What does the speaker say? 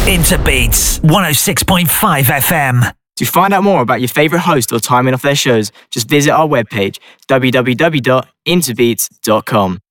Interbeats 106.5 FM. To find out more about your favourite host or timing of their shows, just visit our webpage, www.interbeats.com.